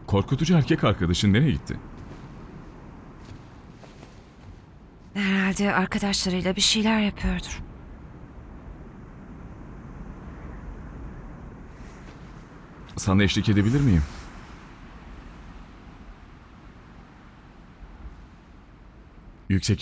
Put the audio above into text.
Korkutucu erkek arkadaşın nereye gitti? Herhalde arkadaşlarıyla bir şeyler yapıyordur. Sana eşlik edebilir miyim? Yüksek